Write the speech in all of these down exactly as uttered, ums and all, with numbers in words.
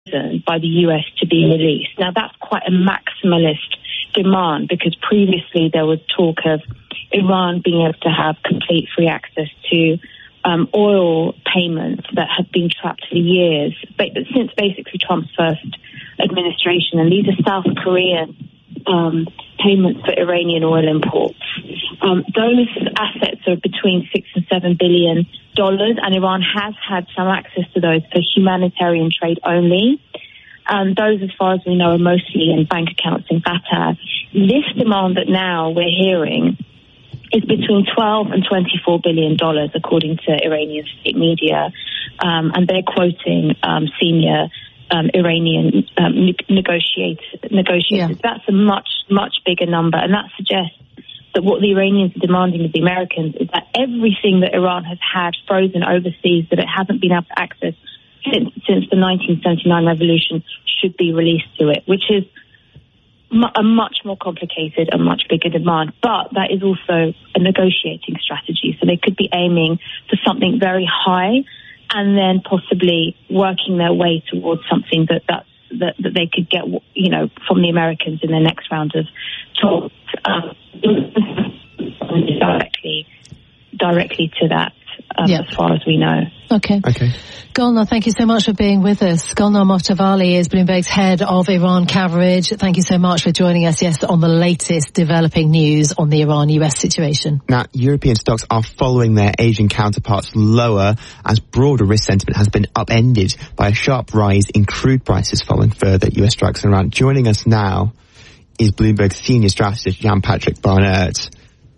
frozen by the U S to be released. Now, that's quite a maximalist demand, because previously there was talk of Iran being able to have complete free access to um, oil payments that have been trapped for years, but since basically Trump's first administration. And these are South Korean um, payments for Iranian oil imports. Um, those assets are between six and seven billion dollars, and Iran has had some access to those for humanitarian trade only. Um, those, as far as we know, are mostly in bank accounts in Qatar. This demand that now we're hearing is between twelve and twenty-four billion dollars, according to Iranian state media, um, and they're quoting um, senior um, Iranian um, ne- negotiators. negotiators. Yeah. That's a much, much bigger number, and that suggests that what the Iranians are demanding of the Americans is that everything that Iran has had frozen overseas that it hasn't been able to access since, since the nineteen seventy-nine revolution should be released to it, which is mu- a much more complicated and much bigger demand. But that is also a negotiating strategy. So they could be aiming for something very high and then possibly working their way towards something that that's, that, that they could get, you know, from the Americans in their next round of talks, um, directly, directly to that, um, yep. as far as we know. Okay. Okay. Golnar, thank you so much for being with us. Golnar Mohtavali is Bloomberg's head of Iran coverage. Thank you so much for joining us, yes, on the latest developing news on the Iran-U S situation. Now, European stocks are following their Asian counterparts lower as broader risk sentiment has been upended by a sharp rise in crude prices following further U S strikes in Iran. Joining us now is Bloomberg's senior strategist, Jan-Patrick Barnett.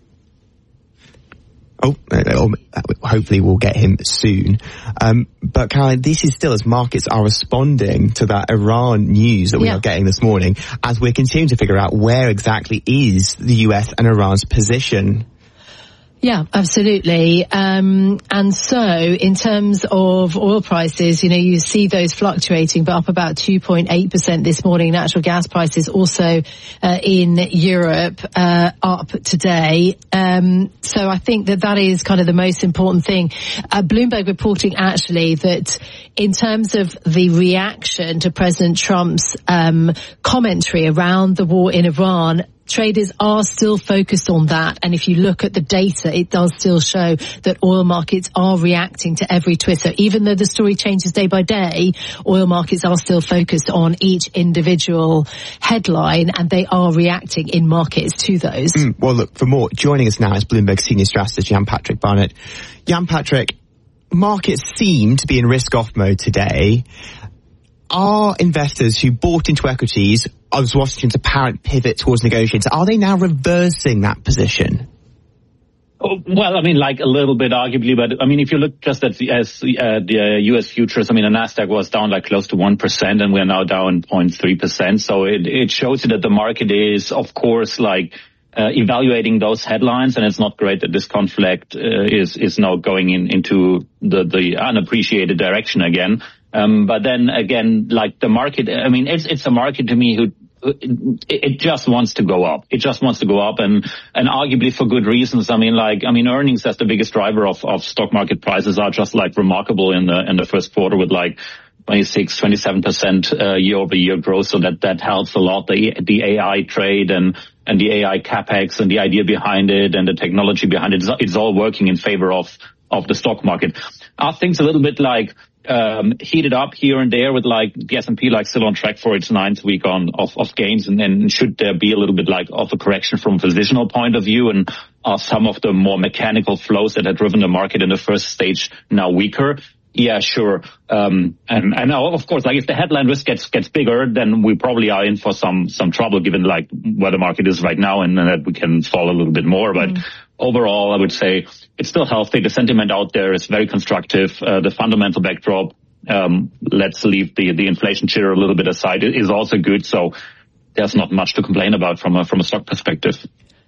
Oh, hopefully we'll get him soon. Um, but Caroline, this is still as markets are responding to that Iran news that we yeah. are getting this morning, as we're continuing to figure out where exactly is the U S and Iran's position. Yeah, absolutely. Um, and so in terms of oil prices, you know, you see those fluctuating, but up about two point eight percent this morning. Natural gas prices also uh, in Europe uh, up today. Um, so I think that that is kind of the most important thing. Uh, Bloomberg reporting actually that in terms of the reaction to President Trump's um, commentary around the war in Iran, traders are still focused on that, and if you look at the data, it does still show that oil markets are reacting to every twist. So even though the story changes day by day, oil markets are still focused on each individual headline, and they are reacting in markets to those. Mm, well, look, for more, joining us now is Bloomberg senior strategist Jan-Patrick Barnett. Jan-Patrick, markets seem to be in risk-off mode today. Are investors who bought into equities as Washington's apparent pivot towards negotiations, are they now reversing that position? Oh, well, I mean, like a little bit arguably, but I mean, if you look just at the, as, uh, the U S futures, I mean, the Nasdaq was down like close to one percent and we're now down zero point three percent. So it, it shows you that the market is, of course, like, Uh, evaluating those headlines, and it's not great that this conflict uh, is is now going in into the the unappreciated direction again. Um, but then again, like the market, I mean, it's it's a market to me who it, it just wants to go up. It just wants to go up, and and arguably for good reasons. I mean, like I mean, earnings as the biggest driver of of stock market prices are just like remarkable in the in the first quarter with like twenty-six, twenty-seven percent uh, year-over-year growth, so that that helps a lot. The the A I trade and and the A I capex and the idea behind it and the technology behind it, it's, it's all working in favor of of the stock market. Are things a little bit like um heated up here and there with like the S and P like still on track for its ninth week on of, of gains, and then should there be a little bit like of a correction from a positional point of view, and are some of the more mechanical flows that had driven the market in the first stage now weaker? Yeah, sure. Um, and, and now, of course, like if the headline risk gets, gets bigger, then we probably are in for some, some trouble given like where the market is right now, and, and that we can fall a little bit more. But mm. overall, I would say it's still healthy. The sentiment out there is very constructive. Uh, the fundamental backdrop, um, let's leave the, the inflation chitter a little bit aside, is also good. So there's not much to complain about from a, from a stock perspective.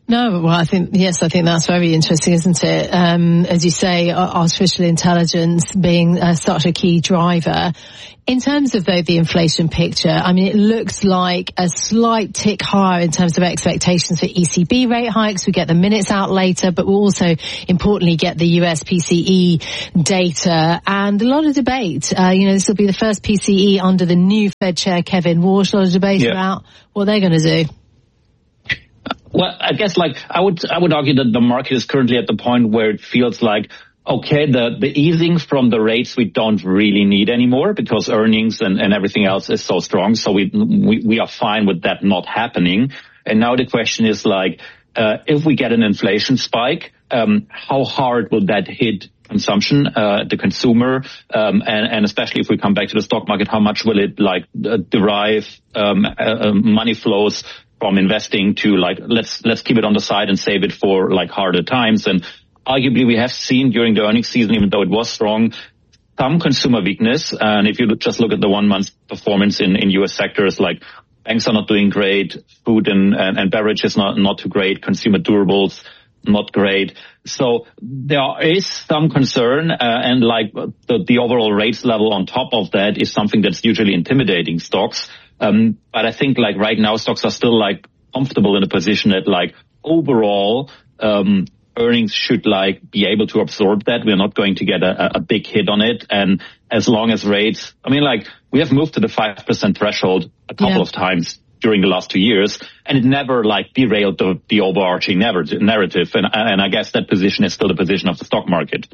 No, well, I think, yes, I think that's very interesting, isn't it? Um, as you say, artificial intelligence being uh, such a key driver. In terms of, though, the inflation picture, I mean, it looks like a slight tick higher in terms of expectations for E C B rate hikes. We get the minutes out later, but we'll also, importantly, get the U S P C E data and a lot of debate. Uh, you know, this will be the first P C E under the new Fed chair, Kevin Warsh. A lot of debate yeah. about what they're going to do. Well, I guess like I would I would argue that the market is currently at the point where it feels like, okay, the, the easing from the rates we don't really need anymore because earnings and, and everything else is so strong. So we, we, we are fine with that not happening. And now the question is like, uh, if we get an inflation spike, um, how hard will that hit consumption, uh, the consumer, um, and, and especially if we come back to the stock market, how much will it like uh, derive, um, uh, money flows from investing to like, let's, let's keep it on the side and save it for like harder times. And arguably we have seen during the earnings season, even though it was strong, some consumer weakness. And if you just look at the one month performance in, in U S sectors, like banks are not doing great, food and, and, and beverages not, not too great, consumer durables not great. So there is some concern, uh, and like the, the overall rates level on top of that is something that's usually intimidating stocks. Um, but I think like right now stocks are still like comfortable in a position that like overall, um, earnings should like be able to absorb that. We're not going to get a, a big hit on it. And as long as rates, I mean, like we have moved to the five percent threshold a couple yeah. of times during the last two years, and it never like derailed the, the overarching narrative. And, and I guess that position is still the position of the stock market.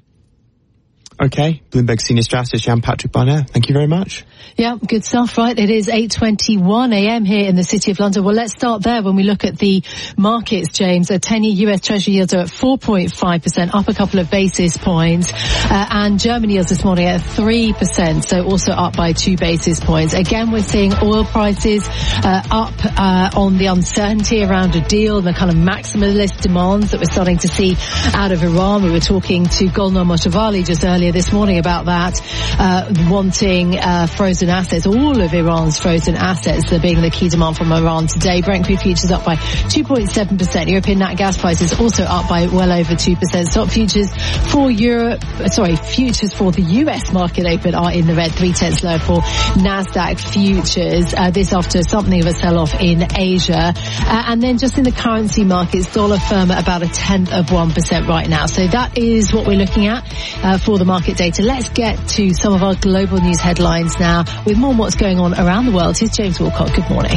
Okay, Bloomberg Senior Strategist Jan-Patrick Barnett, thank you very much. Yeah, good stuff, right? It is eight twenty-one a.m. here in the City of London. Well, let's start there when we look at the markets, James. A ten-year U S Treasury yields are at four point five percent, up a couple of basis points. Uh, and German yields this morning at three percent, so also up by two basis points. Again, we're seeing oil prices uh, up uh, on the uncertainty around a deal, the kind of maximalist demands that we're starting to see out of Iran. We were talking to Golnar Moshevali just earlier this morning about that, uh, wanting uh, frozen assets, all of Iran's frozen assets, that being the key demand from Iran today. Brent crude futures up by two point seven percent. European nat gas prices also up by well over two percent. Stock futures for Europe, sorry, futures for the U S market open are in the red, three tenths lower for Nasdaq futures. Uh, this after something of a sell-off in Asia. Uh, and then just in the currency markets, dollar firm at about a tenth of one percent right now. So that is what we're looking at uh, for the market data. Let's get to some of our global news headlines now with more on what's going on around the world. Here's James Walcott. Good morning.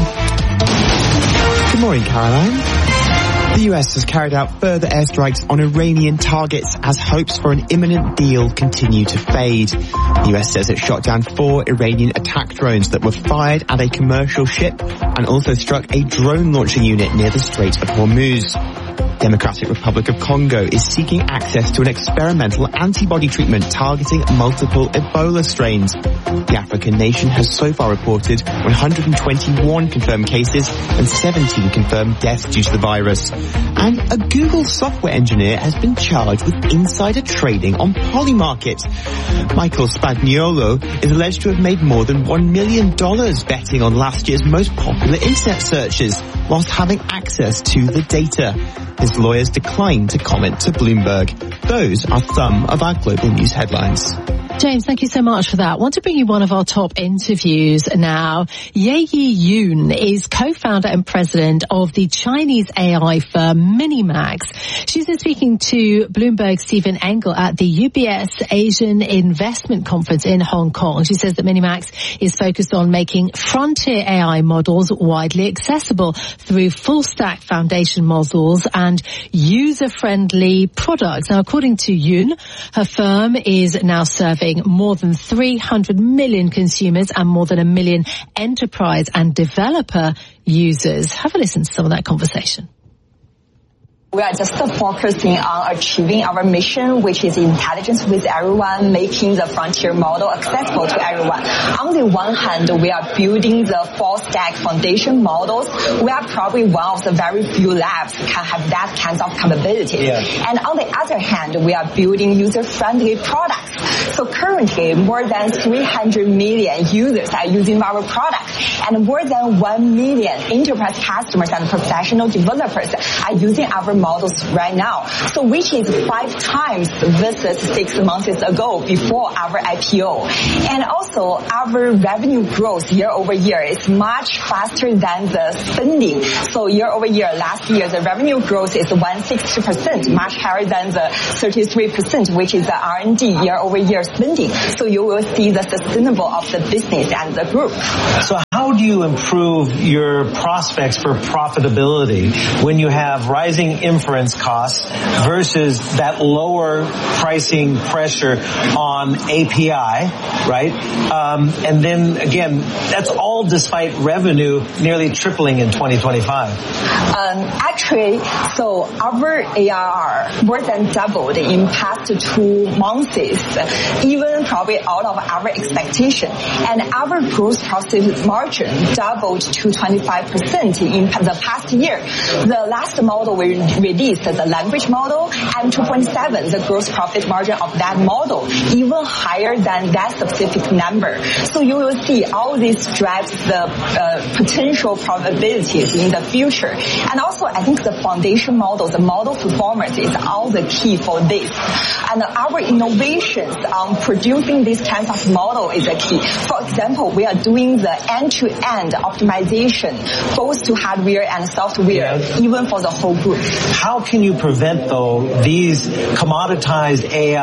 Good morning, Caroline. The U S has carried out further airstrikes on Iranian targets as hopes for an imminent deal continue to fade. The U S says it shot down four Iranian attack drones that were fired at a commercial ship and also struck a drone launching unit near the Strait of Hormuz. Democratic Republic of Congo is seeking access to an experimental antibody treatment targeting multiple Ebola strains. The African nation has so far reported one hundred twenty-one confirmed cases and seventeen confirmed deaths due to the virus. And a Google software engineer has been charged with insider trading on Polymarket. Michael Spagnuolo is alleged to have made more than one million dollars betting on last year's most popular internet searches whilst having access to the data. His lawyers declined to comment to Bloomberg. Those are some of our global news headlines. James, thank you so much for that. I want to bring you one of our top interviews now. Yeyi Yoon is co-founder and president of the Chinese A I firm Minimax. She's been speaking to Bloomberg's Stephen Engel at the U B S Asian Investment Conference in Hong Kong. She says that Minimax is focused on making frontier A I models widely accessible through full-stack foundation models and user-friendly products. Now, according to Yoon, her firm is now serving more than three hundred million consumers and more than a million enterprise and developer users. Have a listen to some of that conversation. We are just focusing on achieving our mission, which is intelligence with everyone, making the frontier model accessible to everyone. On the one hand, we are building the full stack foundation models. We are probably one of the very few labs can have that kind of capability. Yeah. And on the other hand, we are building user-friendly products. So currently, more than three hundred million users are using our product, and more than one million enterprise customers and professional developers are using our models right now. So which is five times versus six months ago before our I P O. And also our revenue growth year over year is much faster than the spending. So year over year, last year the revenue growth is one hundred sixty percent, much higher than the thirty-three percent, which is the R and D year over year spending. So you will see the sustainable of the business and the group. So how do you improve your prospects for profitability when you have rising inference costs versus that lower pricing pressure on A P I, right? Um, and then again, that's all despite revenue nearly tripling in twenty twenty-five. Um, actually, so our A R R more than doubled in past two months, even probably out of our expectation. And our gross profit margin doubled to twenty-five percent in the past year. The last model we released, the language model, M two point seven, the gross profit margin of that model, even higher than that specific number. So you will see all this drives the uh, potential probabilities in the future. And also, I think the foundation model, the model performance is all the key for this. And our innovations on producing this kind of model is a key. For example, we are doing the end-to-end optimization, both to hardware and software, yeah. even for the whole group. How can you prevent, though, these commoditized A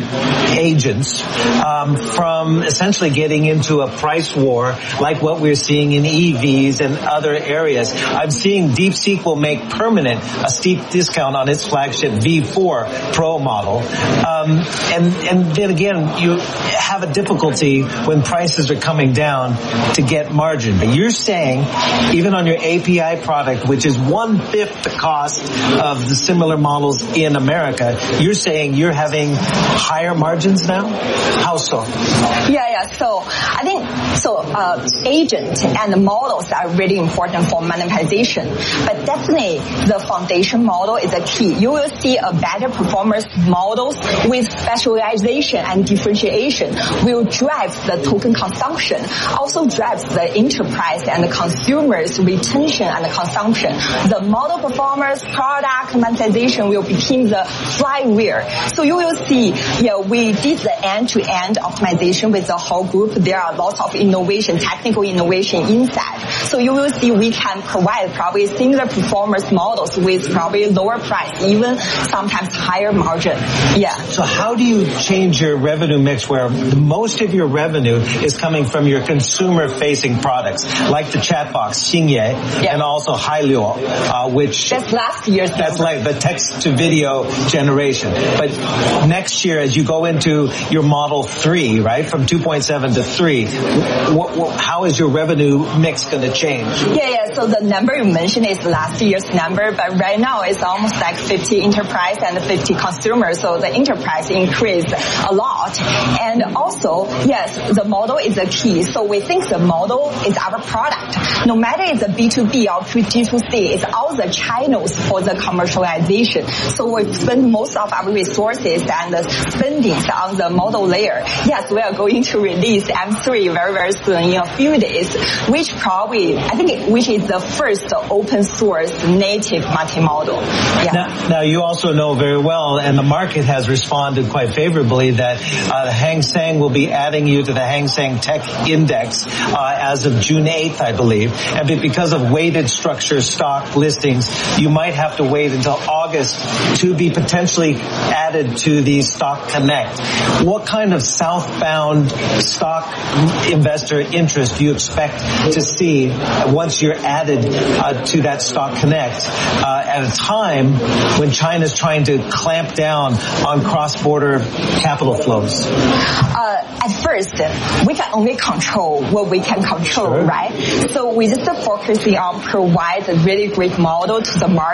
I agents um, from essentially getting into a price war like what we're seeing in E Vs and other areas? I'm seeing DeepSeek will make permanent a steep discount on its flagship V four Pro model. Um, and, and then again, you have a difficulty when prices are coming down to get margin. But you're saying, even on your A P I product, which is one-fifth the cost of the similar models in America, you're saying you're having higher margins now? How so? Yeah, yeah. So I think, so uh, agent and the models are really important for monetization. But definitely the foundation model is a key. You will see a better performance models with specialization and differentiation will drive the token consumption, also drives the enterprise and the consumers retention and consumption. The model performance, product monetization will become the flywheel. So you will see, yeah, we did the end-to-end optimization with the whole group. There are lots of innovation, technical innovation inside. So you will see we can provide probably similar performance models with probably lower price, even sometimes higher margin. Yeah. So how do you change your revenue mix where most of your revenue is coming from your consumer-facing products, like the chat box, Xingye, yeah. and also Hailiu, uh, which... That's last year's That's number. like the text-to-video generation. But next year, as you go into your Model three, right, from two point seven to three, what, what, how is your revenue mix going to change? Yeah, yeah. So the number you mentioned is last year's number, but right now it's almost like fifty enterprise and fifty consumers. So the enterprise increased a lot. And also, yes, the model is a key. So we think the model is our product. No matter it's a B two B or G two C, it's all the channels for the commercialization. So we spend most of our resources and the spendings on the model layer. Yes, we are going to release M three very, very soon in a few days, which probably, I think, which is the first open source native multimodal. Yeah. Now, now you also know very well, and the market has responded quite favorably, that uh, Hang Seng will be adding you to the Hang Seng Tech Index uh, as of June eighth, I believe. And because of weighted structure stock listings, you might have to wait until August to be potentially added to the Stock Connect. What kind of southbound stock investor interest do you expect to see once you're added uh, to that Stock Connect uh, at a time when China's trying to clamp down on cross-border capital flows? Uh, at first, we can only control what we can control, sure. right? So we just focusing on provide a really great model to the market.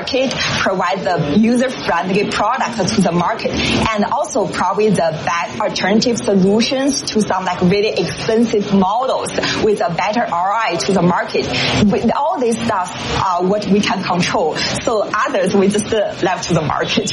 provide the user-friendly products to the market, and also probably the bad alternative solutions to some like really expensive models with a better R O I to the market. With all this stuff, uh, what we can control. So others we just uh, left to the market.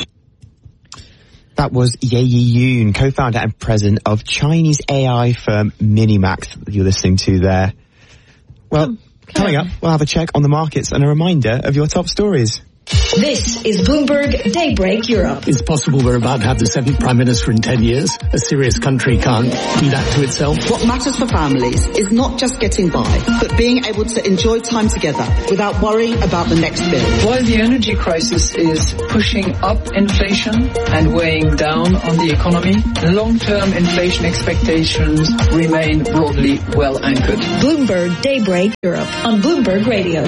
That was Ye Yoon, co-founder and president of Chinese A I firm Minimax, that you're listening to there. Well, um, coming up, we'll have a check on the markets and a reminder of your top stories. This is Bloomberg Daybreak Europe. It's possible we're about to have the seventh Prime Minister in ten years. A serious country can't do that to itself. What matters for families is not just getting by, but being able to enjoy time together without worrying about the next bill. While the energy crisis is pushing up inflation and weighing down on the economy, long-term inflation expectations remain broadly well anchored. Bloomberg Daybreak Europe on Bloomberg Radio.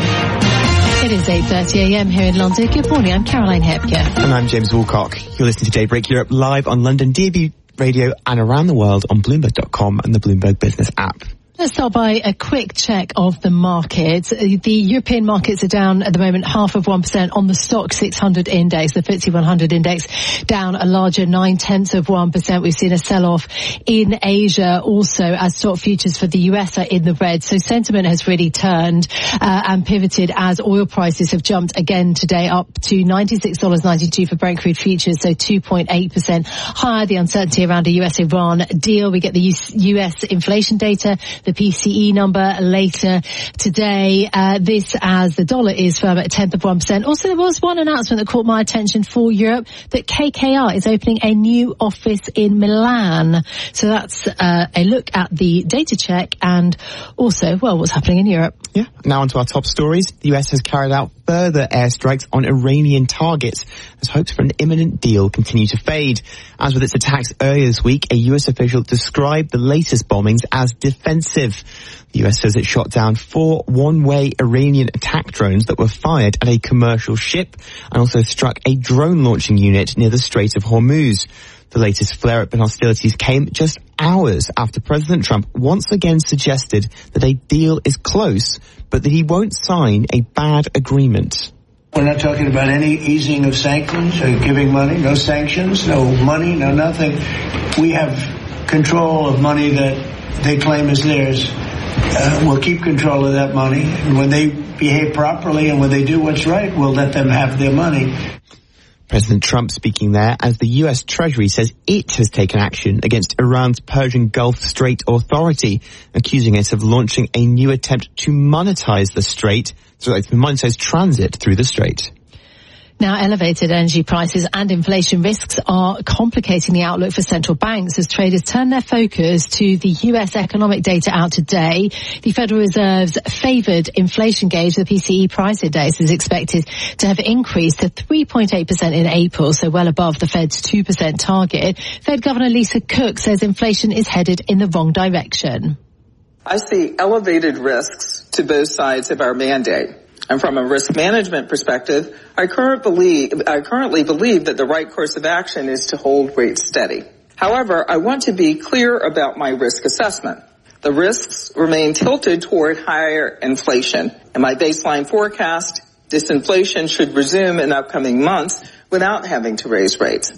It is eight thirty a m here in London. Good morning, I'm Caroline Hepker. And I'm James Woolcock. You're listening to Daybreak Europe live on London D A B Radio and around the world on Bloomberg dot com and the Bloomberg Business app. Let's start by a quick check of the markets. The European markets are down at the moment half of one percent on the Stock six hundred index. The F T S E one hundred index down a larger nine tenths of one percent. We've seen a sell-off in Asia also as stock futures for the U S are in the red. So sentiment has really turned uh, and pivoted as oil prices have jumped again today up to ninety-six dollars and ninety-two cents for Brent crude futures, so two point eight percent higher. The uncertainty around a U S Iran deal. We get the U S inflation data, the P C E number later today. Uh, this as the dollar is firm at a tenth of one percent. Also, there was one announcement that caught my attention for Europe, that K K R is opening a new office in Milan. So that's uh, a look at the data check and also, well, what's happening in Europe. Yeah. Now on to our top stories. The U S has carried out further airstrikes on Iranian targets as hopes for an imminent deal continue to fade. As with its attacks earlier this week, a U S official described the latest bombings as defensive. The U S says it shot down four one-way Iranian attack drones that were fired at a commercial ship and also struck a drone launching unit near the Strait of Hormuz. The latest flare-up in hostilities came just hours after President Trump once again suggested that a deal is close, but that he won't sign a bad agreement. We're not talking about any easing of sanctions or giving money, no sanctions, no money, no nothing. We have control of money that they claim is theirs. Uh, we'll keep control of that money. And when they behave properly and when they do what's right, we'll let them have their money. President Trump speaking there as the U S Treasury says it has taken action against Iran's Persian Gulf Strait Authority, accusing it of launching a new attempt to monetize the strait, so to monetize transit through the strait. Now, elevated energy prices and inflation risks are complicating the outlook for central banks as traders turn their focus to the U S economic data out today. The Federal Reserve's favoured inflation gauge, the P C E price index, is expected to have increased to three point eight percent in April, so well above the Fed's two percent target. Fed Governor Lisa Cook says inflation is headed in the wrong direction. I see elevated risks to both sides of our mandate. And from a risk management perspective, I, current believe, I currently believe that the right course of action is to hold rates steady. However, I want to be clear about my risk assessment. The risks remain tilted toward higher inflation. In my baseline forecast, disinflation should resume in upcoming months without having to raise rates.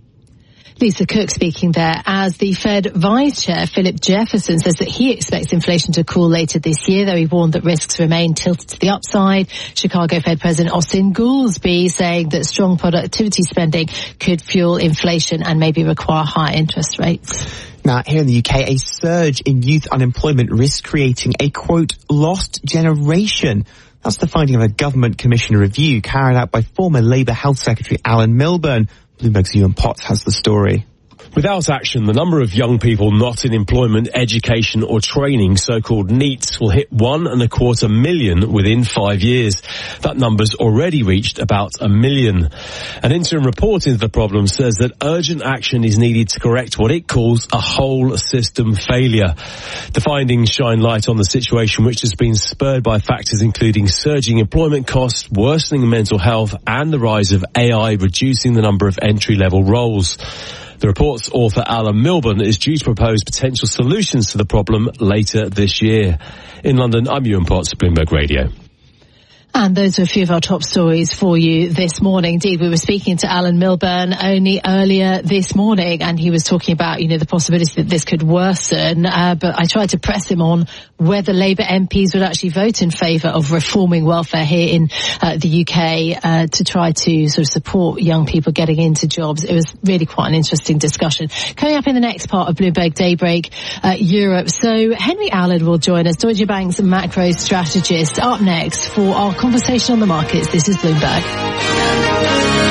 Lisa Cook speaking there as the Fed Vice Chair Philip Jefferson says that he expects inflation to cool later this year, though he warned that risks remain tilted to the upside. Chicago Fed President Austin Goolsbee saying that strong productivity spending could fuel inflation and maybe require higher interest rates. Now, here in the U K, a surge in youth unemployment risks creating a, quote, lost generation. That's the finding of a government commission review carried out by former Labour Health Secretary Alan Milburn. Bloomberg's Ewan Potts has the story. Without action, the number of young people not in employment, education or training, so-called NEETs, will hit one and a quarter million within five years. That number's already reached about a million. An interim report into the problem says that urgent action is needed to correct what it calls a whole system failure. The findings shine light on the situation, which has been spurred by factors including surging employment costs, worsening mental health and the rise of A I reducing the number of entry-level roles. The report's author, Alan Milburn, is due to propose potential solutions to the problem later this year. In London, I'm Ewan Potts, Bloomberg Radio. And those are a few of our top stories for you this morning. Indeed, we were speaking to Alan Milburn only earlier this morning, and he was talking about, you know, the possibility that this could worsen. Uh, but I tried to press him on whether Labour M Ps would actually vote in favour of reforming welfare here in uh, the U K uh, to try to sort of support young people getting into jobs. It was really quite an interesting discussion. Coming up in the next part of Bloomberg Daybreak uh, Europe. So Henry Allen will join us, Deutsche Bank's macro strategist, up next for our conversation on the markets. This is Bloomberg.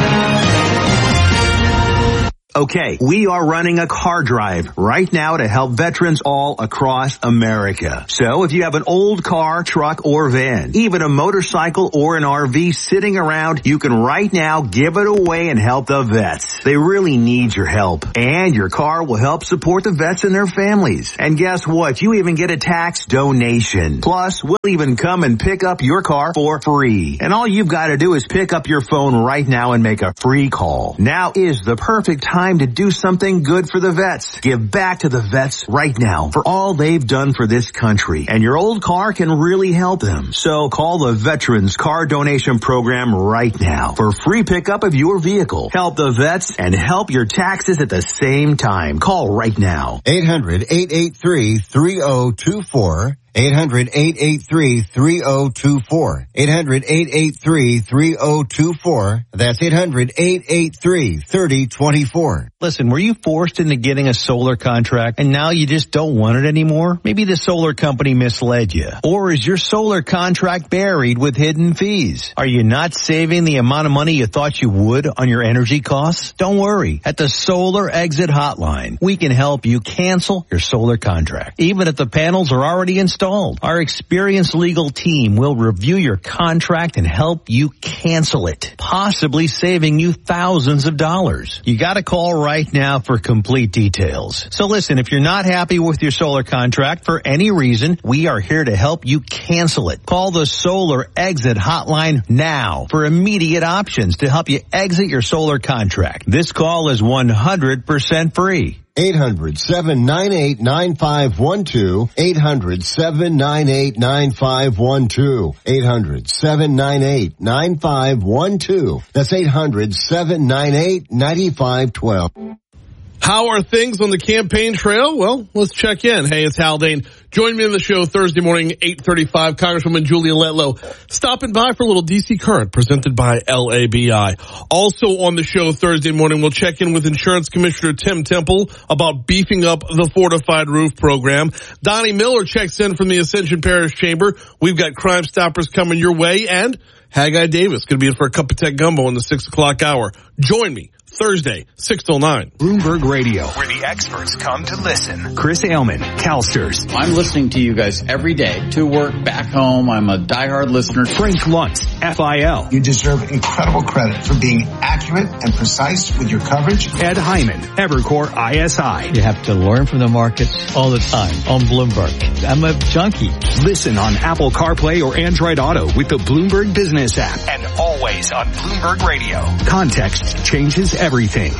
Okay, we are running a car drive right now to help veterans all across America. So if you have an old car, truck, or van, even a motorcycle or an R V sitting around, you can right now give it away and help the vets. They really need your help. And your car will help support the vets and their families. And guess what? You even get a tax donation. Plus, we'll even come and pick up your car for free. And all you've got to do is pick up your phone right now and make a free call. Now is the perfect time to do something good for the vets. Give back to the vets right now for all they've done for this country. And your old car can really help them. So call the Veterans Car Donation Program right now for free pickup of your vehicle. Help the vets and help your taxes at the same time. Call right now. eight hundred, eight eight three, three oh two four. eight hundred, eight eight three, three oh two four. eight hundred, eight eight three, three oh two four. That's eight hundred, eight eight three, three oh two four. Listen, were you forced into getting a solar contract and now you just don't want it anymore? Maybe the solar company misled you. Or is your solar contract buried with hidden fees? Are you not saving the amount of money you thought you would on your energy costs? Don't worry. At the Solar Exit Hotline, we can help you cancel your solar contract, even if the panels are already installed. Our experienced legal team will review your contract and help you cancel it, possibly saving you thousands of dollars. You got to call right now for complete details. So listen, if you're not happy with your solar contract for any reason, we are here to help you cancel it. Call the Solar Exit Hotline now for immediate options to help you exit your solar contract. This call is one hundred percent free. eight hundred, seven nine eight, nine five one two. eight hundred, seven nine eight, nine five one two. eight hundred, seven nine eight, nine five one two. That's eight hundred, seven nine eight, nine five one two. How are things on the campaign trail? Well, let's check in. Hey, it's Haldane. Join me in the show Thursday morning, eight thirty-five. Congresswoman Julia Letlow stopping by for a little D C Current presented by L A B I. Also on the show Thursday morning, we'll check in with Insurance Commissioner Tim Temple about beefing up the fortified roof program. Donnie Miller checks in from the Ascension Parish Chamber. We've got Crime Stoppers coming your way, and Haggai Davis going to be in for a cup of tech gumbo in the six o'clock hour. Join me Thursday, six till nine. Bloomberg Radio, where the experts come to listen. Chris Ailman, CalSTRS. I'm listening to you guys every day, to work, back home. I'm a diehard listener. Frank Luntz, F I L. You deserve incredible credit for being accurate and precise with your coverage. Ed Hyman, Evercore I S I. You have to learn from the markets all the time on Bloomberg. I'm a junkie. Listen on Apple CarPlay or Android Auto with the Bloomberg Business app. And always on Bloomberg Radio. Context changes everything.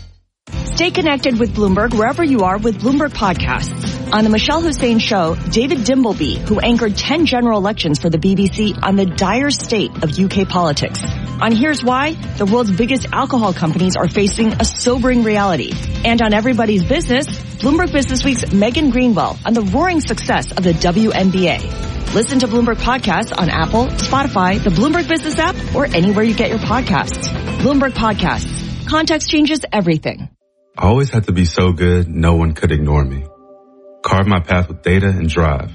Stay connected with Bloomberg wherever you are with Bloomberg Podcasts. On the Michelle Hussein Show, David Dimbleby, who anchored ten general elections for the B B C on the dire state of U K politics. On Here's Why, the world's biggest alcohol companies are facing a sobering reality. And on Everybody's Business, Bloomberg Businessweek's Megan Greenwell on the roaring success of the W N B A. Listen to Bloomberg Podcasts on Apple, Spotify, the Bloomberg Business app, or anywhere you get your podcasts. Bloomberg Podcasts. Context changes everything. I always had to be so good, no one could ignore me. Carve my path with data and drive.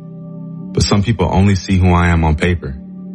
But some people only see who I am on paper.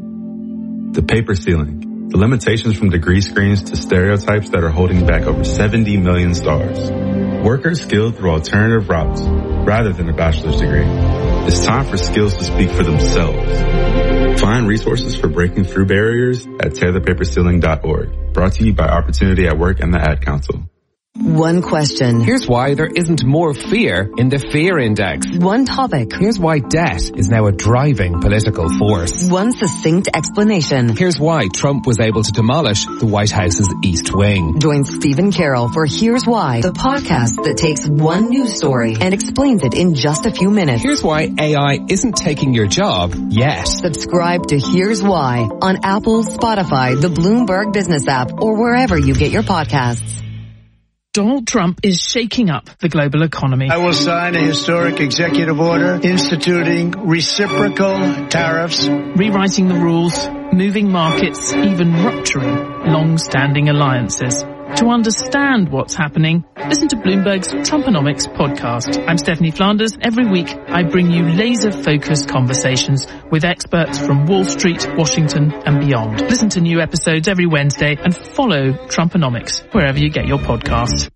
The paper ceiling. The limitations from degree screens to stereotypes that are holding back over seventy million stars. Workers skilled through alternative routes rather than a bachelor's degree. It's time for skills to speak for themselves. Find resources for breaking through barriers at tear the paper ceiling dot org. Brought to you by Opportunity at Work and the Ad Council. One question. Here's why there isn't more fear in the fear index. One topic. Here's why debt is now a driving political force. One succinct explanation. Here's why Trump was able to demolish the White House's East Wing. Join Stephen Carroll for Here's Why, the podcast that takes one news story and explains it in just a few minutes. Here's why A I isn't taking your job yet. Subscribe to Here's Why on Apple, Spotify, the Bloomberg Business app, or wherever you get your podcasts. Donald Trump is shaking up the global economy. I will sign a historic executive order instituting reciprocal tariffs, rewriting the rules, moving markets, even rupturing long-standing alliances. To understand what's happening, listen to Bloomberg's Trumponomics podcast. I'm Stephanie Flanders. Every week, I bring you laser-focused conversations with experts from Wall Street, Washington, and beyond. Listen to new episodes every Wednesday and follow Trumponomics wherever you get your podcasts.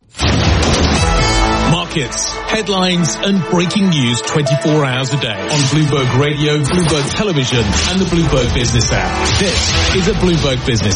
Markets, headlines, and breaking news twenty-four hours a day on Bloomberg Radio, Bloomberg Television, and the Bloomberg Business app. This is a Bloomberg Business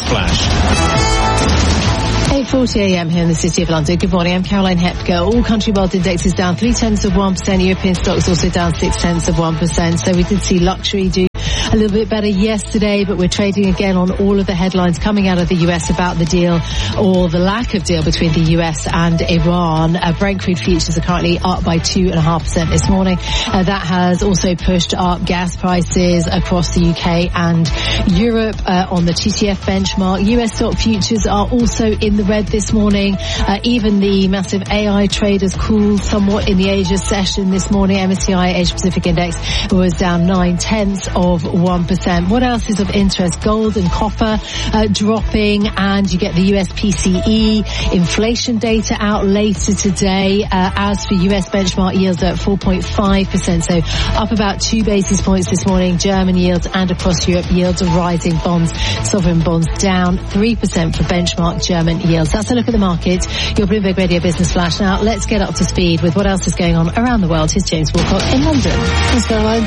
Flash. eight forty a.m. here in the City of London. Good morning, I'm Caroline Hepker. All country world indexes down three tenths of one percent. European stocks also down six tenths of one percent. So we did see luxury do a little bit better yesterday, but we're trading again on all of the headlines coming out of the U S about the deal or the lack of deal between the U S and Iran. Uh, Brent crude futures are currently up by two and a half percent this morning. Uh, that has also pushed up gas prices across the U K and Europe uh, on the T T F benchmark. U S stock futures are also in the red this morning. Uh, even the massive A I traders cooled somewhat in the Asia session this morning. M S C I Asia Pacific Index was down nine tenths of one percent. What else is of interest? Gold and copper uh, dropping, and you get the U S P C E inflation data out later today. Uh, as for U S benchmark yields are at four point five percent, so up about two basis points this morning. German yields and across Europe yields are rising. Bonds, sovereign bonds down three percent for benchmark German yields. That's a look at the market. Your Bloomberg Radio Business Flash. Now let's get up to speed with what else is going on around the world. Here's James Walcott in London. Thanks, Caroline.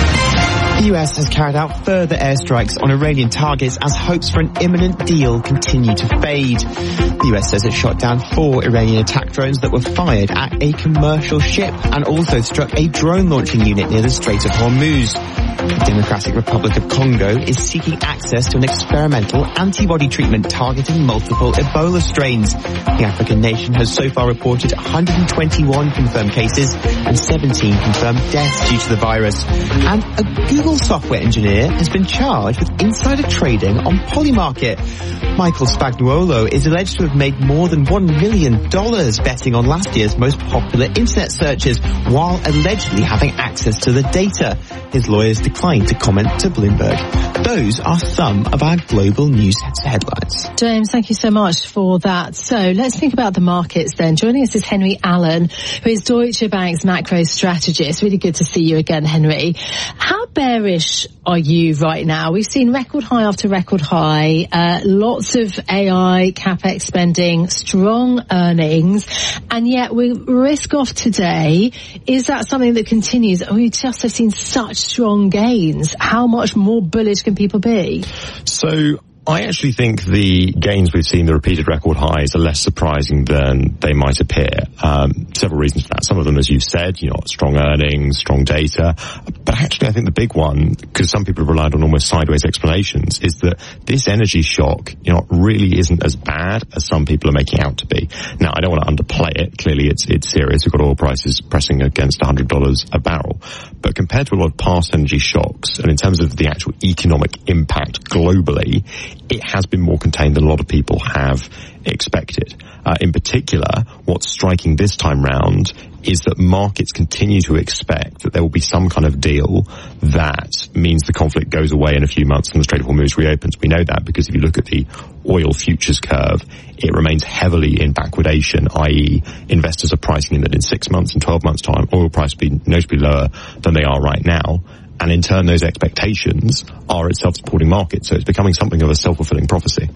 The U S has carried out further airstrikes on Iranian targets as hopes for an imminent deal continue to fade. The U S says it shot down four Iranian attack drones that were fired at a commercial ship and also struck a drone launching unit near the Strait of Hormuz. The Democratic Republic of Congo is seeking access to an experimental antibody treatment targeting multiple Ebola strains. The African nation has so far reported one hundred twenty-one confirmed cases and seventeen confirmed deaths due to the virus. And a Google software engineer has been charged with insider trading on Polymarket. Michael Spagnuolo is alleged to have made more than one million dollars betting on last year's most popular internet searches while allegedly having access to the data. His lawyers declined to comment to Bloomberg. Those are some of our global news headlines. James, thank you so much for that. So let's think about the markets then. Joining us is Henry Allen, who is Deutsche Bank's macro strategist. Really good to see you again, Henry. How bearish are you right now? We've seen record high after record high, uh, lots of A I, CapEx spending, strong earnings, and yet we risk off today. Is that something that continues? We just have seen such strong gains. How much more bullish can people be? So I actually think the gains we've seen, the repeated record highs, are less surprising than they might appear. Um, several reasons for that. Some of them, as you've said, you know, strong earnings, strong data. But actually, I think the big one, because some people have relied on almost sideways explanations, is that this energy shock, you know, really isn't as bad as some people are making out to be. Now, I don't want to underplay it. Clearly, it's it's serious. We've got oil prices pressing against one hundred dollars a barrel. But compared to a lot of past energy shocks, and in terms of the actual economic impact globally, it has been more contained than a lot of people have expected. Uh, in particular, what's striking this time round is that markets continue to expect that there will be some kind of deal that means the conflict goes away in a few months and the Strait of Hormuz reopens. We know that because if you look at the oil futures curve, it remains heavily in backwardation, that is investors are pricing in that in six months and twelve months time, oil price will be notably lower than they are right now. And in turn, those expectations are itself supporting markets. So it's becoming something of a self-fulfilling prophecy.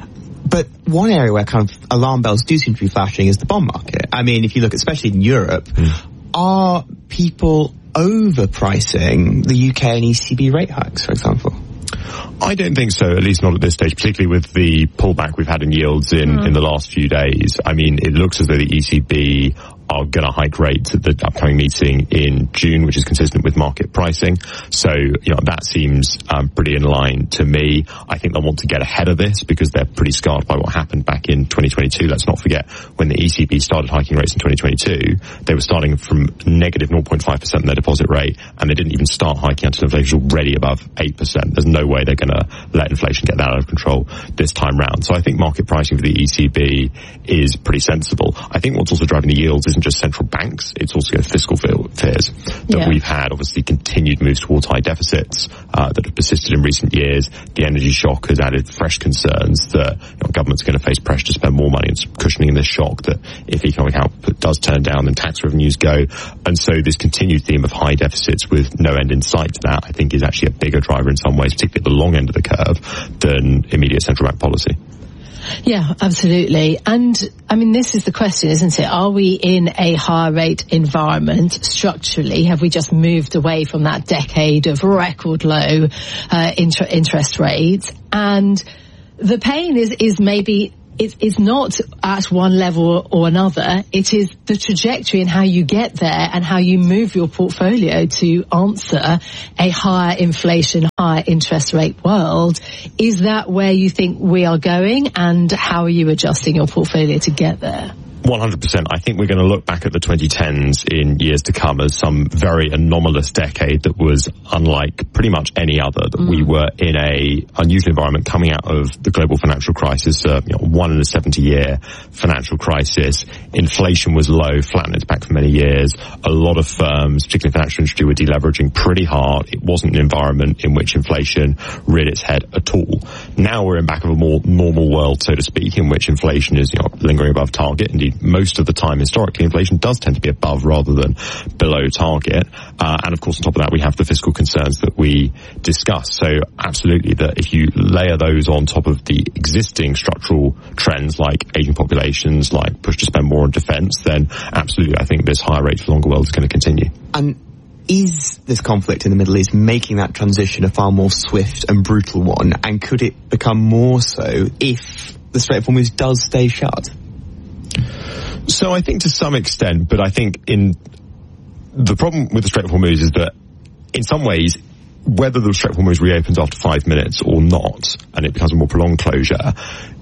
But one area where kind of alarm bells do seem to be flashing is the bond market. I mean, if you look, especially in Europe, mm. are people overpricing the U K and E C B rate hikes, for example? I I don't think so, at least not at this stage, particularly with the pullback we've had in yields in, mm. in the last few days. I mean, it looks as though the E C B are going to hike rates at the upcoming meeting in June, which is consistent with market pricing. So, you know, that seems um, pretty in line to me. I think they'll want to get ahead of this because they're pretty scarred by what happened back in twenty twenty-two. Let's not forget, when the E C B started hiking rates in twenty twenty-two, they were starting from negative zero point five percent in their deposit rate, and they didn't even start hiking until inflation was already above eight percent. There's no way they're going to let inflation get that out of control this time round. So I think market pricing for the E C B is pretty sensible. I think what's also driving the yields isn't just central banks, it's also fiscal fears that yeah. we've had, obviously continued moves towards high deficits uh, that have persisted in recent years. The energy shock has added fresh concerns that you know, governments are going to face pressure to spend more money and cushioning this shock that if economic output does turn down, then tax revenues go. And so this continued theme of high deficits with no end in sight to that, I think is actually a bigger driver in some ways, particularly at the long end of the curve, than immediate central bank policy. Yeah, absolutely. And I mean, this is the question, isn't it? Are we in a higher rate environment structurally? Have we just moved away from that decade of record low uh, inter- interest rates? And the pain is, is maybe It's, it's not at one level or another. It is the trajectory and how you get there and how you move your portfolio to answer a higher inflation, higher interest rate world. Is that where you think we are going, and how are you adjusting your portfolio to get there? one hundred percent. I think we're going to look back at the twenty tens in years to come as some very anomalous decade that was unlike pretty much any other, that mm. we were in a unusual environment coming out of the global financial crisis, uh, you know, one in a seventy year financial crisis. Inflation was low, flattened its back for many years. A lot of firms, particularly the financial industry, were deleveraging pretty hard. It wasn't an environment in which inflation reared its head at all. Now we're in back of a more normal world, so to speak, in which inflation is, you know, lingering above target. Indeed, most of the time, historically, inflation does tend to be above rather than below target. Uh, and of course, on top of that, we have the fiscal concerns that we discussed. So absolutely, that if you layer those on top of the existing structural trends like aging populations, like push to spend more on defence, then absolutely, I think this higher rate for longer world is going to continue. And is this conflict in the Middle East making that transition a far more swift and brutal one? And could it become more so if the Strait of Hormuz does stay shut? So I think to some extent, but I think in the problem with the Strait of Hormuz is that in some ways, whether the Strait of Hormuz reopens after five minutes or not, and it becomes a more prolonged closure,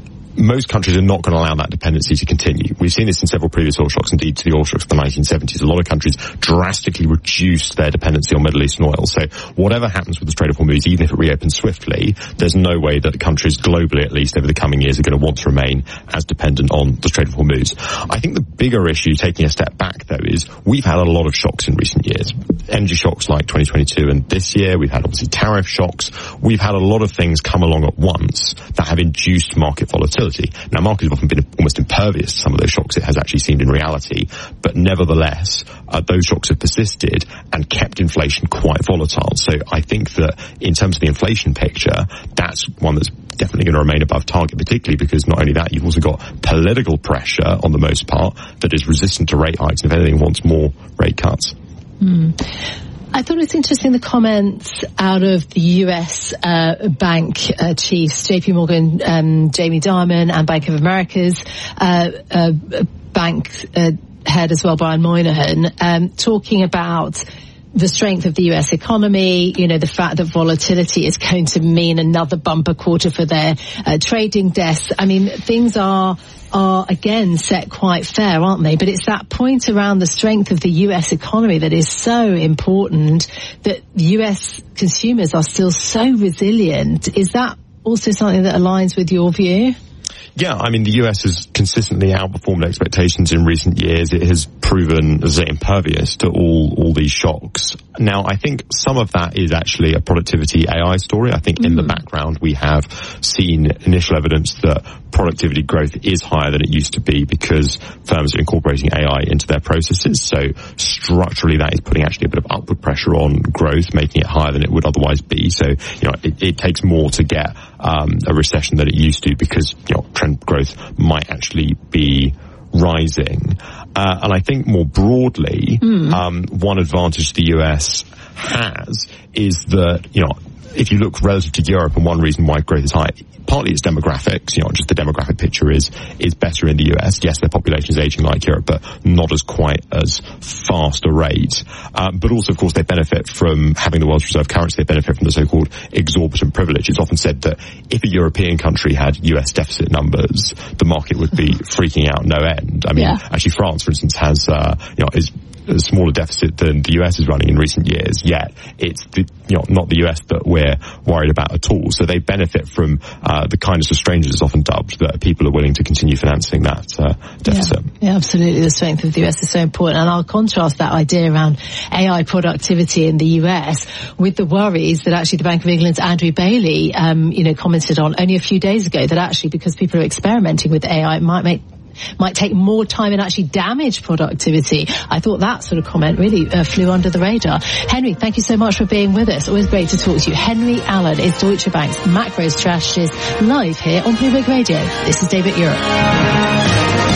most countries are not going to allow that dependency to continue. We've seen this in several previous oil shocks, indeed to the oil shocks of the nineteen seventies. A lot of countries drastically reduced their dependency on Middle Eastern oil. So whatever happens with the Strait of Hormuz, even if it reopens swiftly, there's no way that countries globally, at least over the coming years, are going to want to remain as dependent on the Strait of Hormuz. I think the bigger issue, taking a step back though, is we've had a lot of shocks in recent years. Energy shocks like twenty twenty-two and this year. We've had obviously tariff shocks. We've had a lot of things come along at once that have induced market volatility. Now, markets have often been almost impervious to some of those shocks, it has actually seemed in reality, but nevertheless, uh, those shocks have persisted and kept inflation quite volatile. So I think that in terms of the inflation picture, that's one that's definitely going to remain above target, particularly because not only that, you've also got political pressure on the most part that is resistant to rate hikes, and if anything, wants more rate cuts. Mm. I thought it was interesting, the comments out of the U S uh, bank uh, chiefs, J P Morgan, um, Jamie Dimon, and Bank of America's uh, uh, bank uh, head as well, Brian Moynihan, um, talking about the strength of the U S economy, you know, the fact that volatility is going to mean another bumper quarter for their uh, trading desks. I mean, things are are again set quite fair, aren't they? But it's that point around the strength of the U S economy that is so important, that U S consumers are still so resilient. Is that also something that aligns with your view? Yeah, I mean, the U S has consistently outperformed expectations in recent years. It has proven, as I say, impervious to all, all these shocks. Now, I think some of that is actually a productivity A I story. I think mm-hmm. in the background we have seen initial evidence that productivity growth is higher than it used to be because firms are incorporating A I into their processes. So structurally, that is putting actually a bit of upward pressure on growth, making it higher than it would otherwise be. So, you know, it, it takes more to get um, a recession than it used to because, you know, trend growth might actually be rising. Uh, and I think more broadly, mm. um, one advantage the U S has is that, you know, if you look relative to Europe, and one reason why growth is high, partly it's demographics, you know, just the demographic picture is, is better in the U S. Yes, their population is aging like Europe, but not as quite as fast a rate. Um, but also, of course, they benefit from having the world's reserve currency. They benefit from the so-called exorbitant privilege. It's often said that if a European country had U S deficit numbers, the market would be freaking out no end. I mean, yeah. actually France, for instance, has, uh, you know, is a smaller deficit than the U S is running in recent years, yet it's the, you know, not the U S that we're worried about at all. So they benefit from uh, the kindness of strangers, is often dubbed, that people are willing to continue financing that uh, deficit. Yeah. yeah, absolutely. The strength of the U S is so important. And I'll contrast that idea around A I productivity in the U S with the worries that actually the Bank of England's Andrew Bailey, um, you know, commented on only a few days ago, that actually because people are experimenting with A I, it might make might take more time and actually damage productivity. I thought that sort of comment really uh, flew under the radar. Henry, thank you so much for being with us. Always great to talk to you. Henry Allen is Deutsche Bank's macro strategist, live here on Bloomberg Radio. This is David Europe.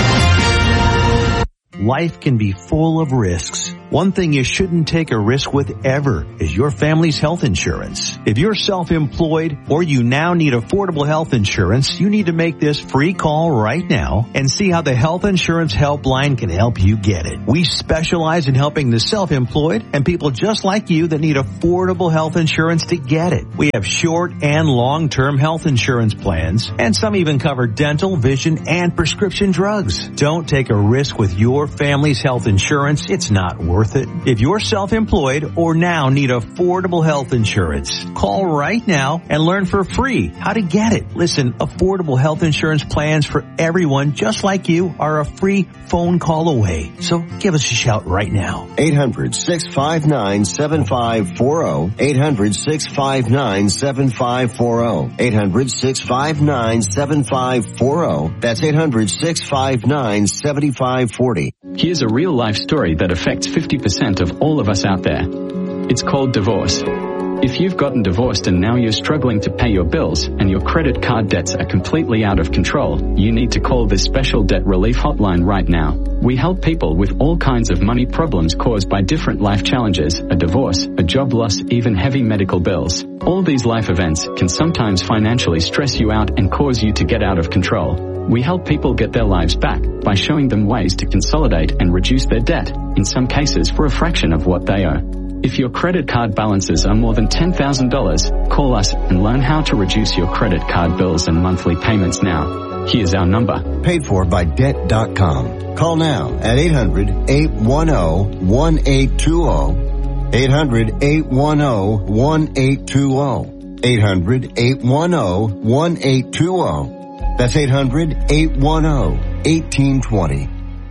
Life can be full of risks. One thing you shouldn't take a risk with ever is your family's health insurance. If you're self-employed or you now need affordable health insurance, you need to make this free call right now and see how the Health Insurance Helpline can help you get it. We specialize in helping the self-employed and people just like you that need affordable health insurance to get it. We have short and long-term health insurance plans, and some even cover dental, vision, and prescription drugs. Don't take a risk with your family's health insurance. It's not worth it. If you're self-employed or now need affordable health insurance, call right now and learn for free how to get it. Listen, affordable health insurance plans for everyone just like you are a free phone call away. So give us a shout right now. eight hundred, six five nine, seven five four zero. eight hundred, six five nine, seven five four zero. eight hundred, six five nine, seven five four zero. That's eight hundred, six five nine, seven five four zero. Here's a real-life story that affects fifty percent of all of us out there. It's called divorce. If you've gotten divorced and now you're struggling to pay your bills and your credit card debts are completely out of control, you need to call this special debt relief hotline right now. We help people with all kinds of money problems caused by different life challenges, a divorce, a job loss, even heavy medical bills. All these life events can sometimes financially stress you out and cause you to get out of control. We help people get their lives back by showing them ways to consolidate and reduce their debt, in some cases for a fraction of what they owe. If your credit card balances are more than ten thousand dollars, call us and learn how to reduce your credit card bills and monthly payments now. Here's our number. Paid for by debt dot com. Call now at eight hundred, eight one zero, one eight two zero. eight hundred, eight one zero, one eight two zero. eight hundred, eight one zero, one eight two zero. That's eight hundred, eight one zero, one eight two zero.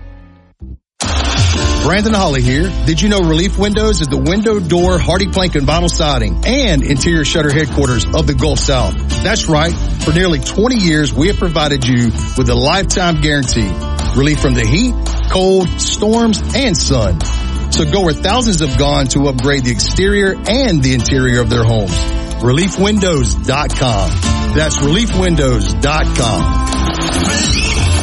Brandon Holly here. Did you know Relief Windows is the window, door, hardy plank, and vinyl siding and interior shutter headquarters of the Gulf South? That's right. For nearly twenty years, we have provided you with a lifetime guarantee. Relief from the heat, cold, storms, and sun. So go where thousands have gone to upgrade the exterior and the interior of their homes. relief windows dot com. That's relief windows dot com.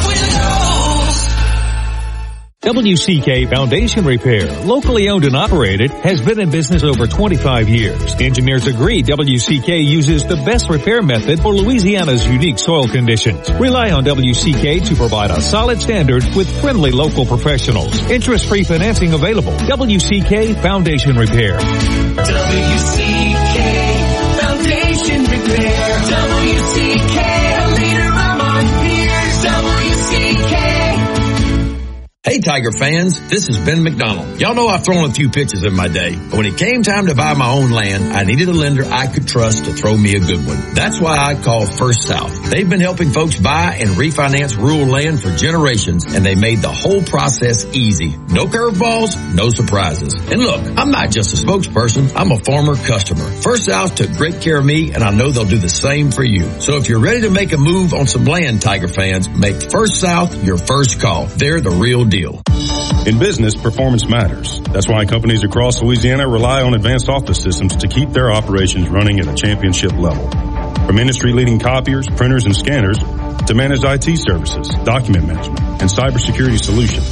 W C K Foundation Repair, locally owned and operated, has been in business over twenty-five years. Engineers agree W C K uses the best repair method for Louisiana's unique soil conditions. Rely on W C K to provide a solid standard with friendly local professionals. Interest-free financing available. W C K Foundation Repair. W C K Foundation Repair. W C K, a leader among peers. W C K. Hey Tiger fans, this is Ben McDonald. Y'all know I've thrown a few pitches in my day, but when it came time to buy my own land, I needed a lender I could trust to throw me a good one. That's why I called First South. They've been helping folks buy and refinance rural land for generations, and they made the whole process easy. No curveballs, no surprises. And look, I'm not just a spokesperson, I'm a former customer. First South took great care of me, and I know they'll do the same for you. So if you're ready to make a move on some land, Tiger fans, make First South your first call. They're the real deal. In business, performance matters. That's why companies across Louisiana rely on advanced office systems to keep their operations running at a championship level. From industry-leading copiers, printers, and scanners to managed I T services, document management, and cybersecurity solutions,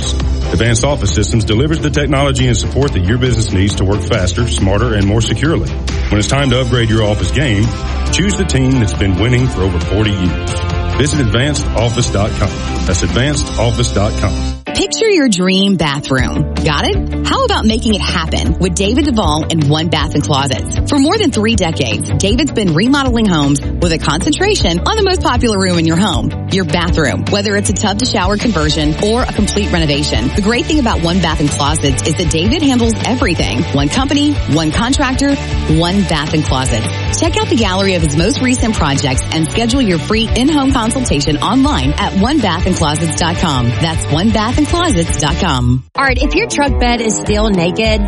Advanced Office Systems delivers the technology and support that your business needs to work faster, smarter, and more securely. When it's time to upgrade your office game, choose the team that's been winning for over forty years. Visit advanced office dot com. That's advanced office dot com. Picture your dream bathroom. Got it? How about making it happen with David Duvall and One Bath and Closets? For more than three decades, David's been remodeling homes with a concentration on the most popular room in your home, your bathroom, whether it's a tub to shower conversion or a complete renovation. The great thing about One Bath and Closets is that David handles everything. One company, one contractor, One Bath and Closets. Check out the gallery of his most recent projects and schedule your free in-home consultation online at one bath and closets dot com. That's one bath and closets dot com. Art, if your truck bed is still naked,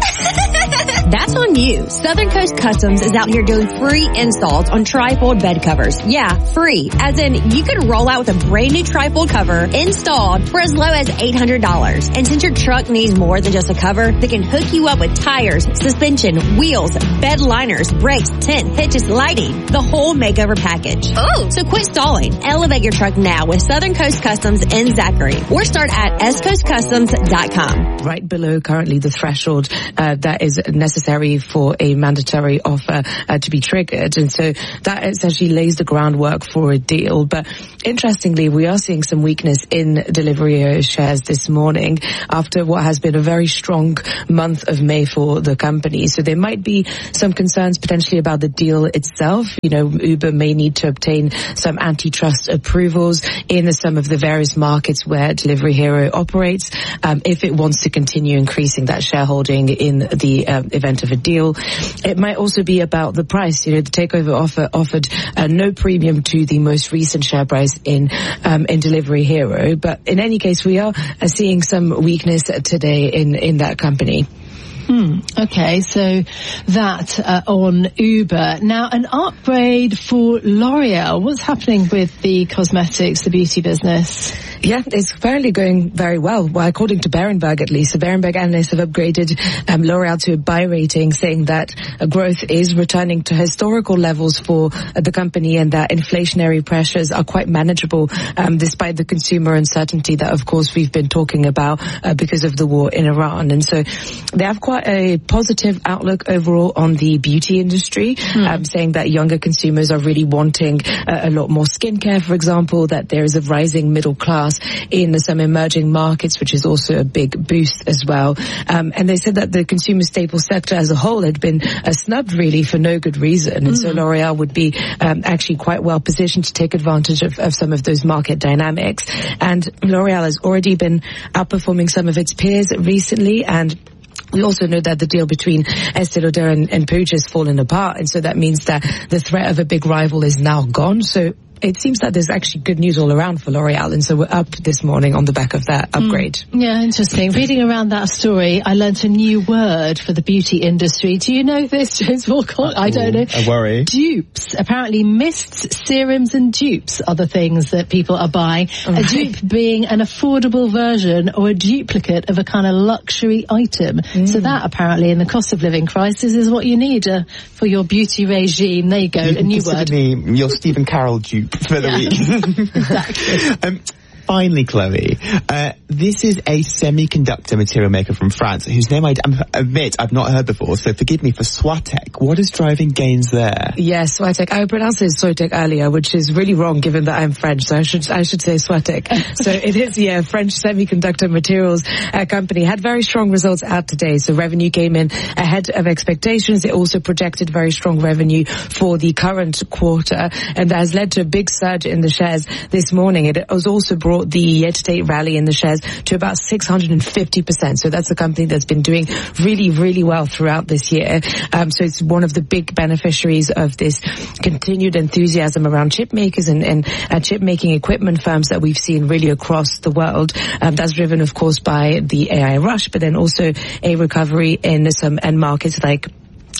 that's on you. Southern Coast Customs is out here doing free installs on trifold bed covers. Yeah, free. As in, you can roll out with a brand new trifold cover installed for as low as eight hundred dollars. And since your truck needs more than just a cover, they can hook you up with tires, suspension, wheels, bed liners, brakes, tent, hitches, lighting, the whole makeover package. Oh, so quit stalling. Elevate your truck now with Southern Coast Customs in Zachary, or start at s coast customs dot com. Right below currently the threshold uh, that is necessary for a mandatory offer uh, to be triggered, and so that essentially lays the groundwork for a deal. But interestingly, we are seeing some weakness in Deliveroo shares this morning after what has been a very strong month of May for the company. So there might be some concerns potentially about the deal itself. You know, Uber may need to obtain some antitrust approvals in some of the various markets where Delivery Hero operates um, if it wants to continue increasing that shareholding in the uh, event of a deal. It might also be about the price. You know, the takeover offer offered uh, no premium to the most recent share price in um, in Delivery Hero. But in any case, we are uh, seeing some weakness today in in that company. Hmm. Okay, so that uh, on Uber. Now, an upgrade for L'Oreal. What's happening with the cosmetics, the beauty business? Yeah, it's apparently going very well. Well, according to Berenberg, at least, the Berenberg analysts have upgraded um, L'Oreal to a buy rating, saying that uh, growth is returning to historical levels for uh, the company, and that inflationary pressures are quite manageable, um, despite the consumer uncertainty that, of course, we've been talking about uh, because of the war in Iran. And so they have quite a positive outlook overall on the beauty industry, mm. um, saying that younger consumers are really wanting uh, a lot more skincare, for example, that there is a rising middle class in some emerging markets, which is also a big boost as well. Um, and they said that the consumer staple sector as a whole had been uh, snubbed really for no good reason. And mm. so L'Oreal would be um, actually quite well positioned to take advantage of, of some of those market dynamics. And L'Oreal has already been outperforming some of its peers recently, and we also know that the deal between Estée Lauder and, and Puig has fallen apart, and so that means that the threat of a big rival is now gone. So it seems that there's actually good news all around for L'Oreal, and so we're up this morning on the back of that upgrade. Mm. Yeah, interesting. Reading around that story, I learnt a new word for the beauty industry. Do you know this, James Walcott? I don't know. I worry. Dupes. Apparently mists, serums and dupes are the things that people are buying. Right. A dupe being an affordable version or a duplicate of a kind of luxury item. Mm. So that apparently in the cost of living crisis is what you need uh, for your beauty regime. There you go, you a new word. Me your Stephen Carroll dupe for the yeah. week. Exactly. um, finally, Chloe, uh, this is a semiconductor material maker from France whose name I admit I've not heard before, so forgive me, for Soitec. What is driving gains there? Yes, Soitec. I pronounced it Soitec earlier, which is really wrong given that I'm French, so I should I should say Soitec. So it is, yeah, French semiconductor materials uh, company. Had very strong results out today, so revenue came in ahead of expectations. It also projected very strong revenue for the current quarter, and that has led to a big surge in the shares this morning. It has also brought the year-to-date rally in the shares to about six hundred fifty percent. So that's a company that's been doing really, really well throughout this year. Um, so it's one of the big beneficiaries of this continued enthusiasm around chip makers and, and uh, chip making equipment firms that we've seen really across the world. Um, that's driven, of course, by the A I rush, but then also a recovery in some end markets like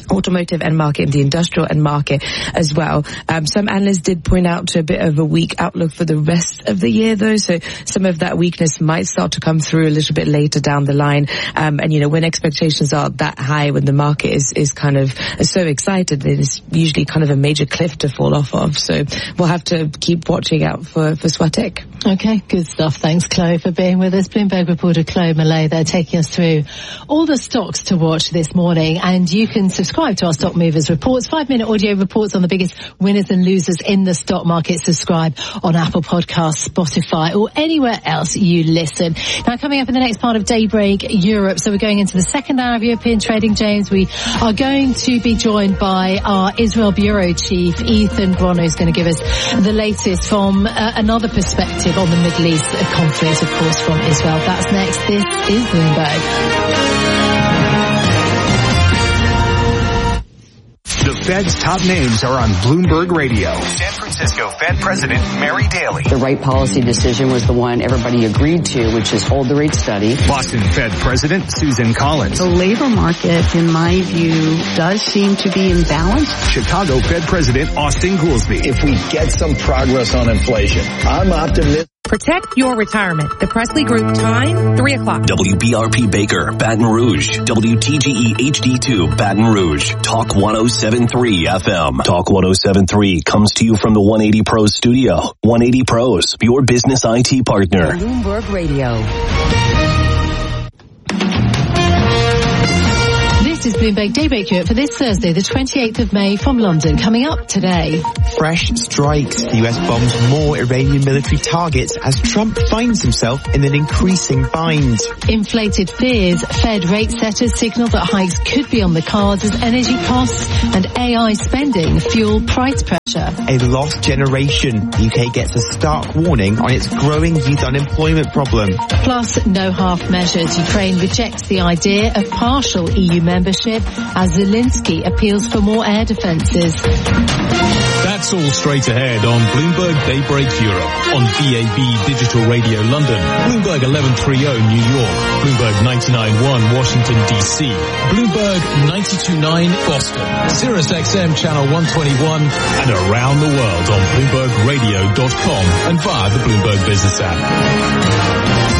automotive end market and the industrial end market as well. Um, some analysts did point out to a bit of a weak outlook for the rest of the year, though, so some of that weakness might start to come through a little bit later down the line. Um, and, you know, when expectations are that high, when the market is, is kind of so excited, it is usually kind of a major cliff to fall off of. So we'll have to keep watching out for, for Swatek. Okay, good stuff. Thanks, Chloe, for being with us. Bloomberg reporter Chloe Millay there taking us through all the stocks to watch this morning. And you can subscribe to our Stock Movers reports, five-minute audio reports on the biggest winners and losers in the stock market. Subscribe on Apple Podcasts, Spotify, or anywhere else you listen. Now, coming up in the next part of Daybreak Europe, so we're going into the second hour of European trading, James. We are going to be joined by our Israel Bureau Chief, Ethan Grono, who's going to give us the latest from uh, another perspective on the Middle East conflict, of course, from Israel. That's next. This is Bloomberg. The Fed's top names are on Bloomberg Radio. San Francisco Fed President Mary Daly. The right policy decision was the one everybody agreed to, which is hold the rate steady. Boston Fed President Susan Collins. The labor market, in my view, does seem to be imbalanced. Chicago Fed President Austin Goolsbee. If we get some progress on inflation, I'm optimistic. Protect your retirement. The Presley Group time, three o'clock. W B R P Baker, Baton Rouge. W T G E H D two, Baton Rouge. Talk one oh seven point three F M. Talk one oh seven point three comes to you from the one eighty Pros studio. one eighty Pros, your business I T partner. Bloomberg Radio. This is Bloomberg Daybreak Europe for this Thursday, the twenty-eighth of May, from London. Coming up today. Fresh strikes. The U S bombs more Iranian military targets as Trump finds himself in an increasing bind. Inflated fears. Fed rate setters signal that hikes could be on the cards as energy costs and A I spending fuel price pressure. A lost generation. The U K gets a stark warning on its growing youth unemployment problem. Plus, no half measures. Ukraine rejects the idea of partial E U membership as Zelensky appeals for more air defences. That's all straight ahead on Bloomberg Daybreak Europe, on D A B Digital Radio London, Bloomberg eleven thirty New York, Bloomberg ninety-nine point one Washington D C, Bloomberg ninety-two point nine Boston, Sirius X M Channel one twenty-one, and around the world on Bloomberg Radio dot com and via the Bloomberg Business app.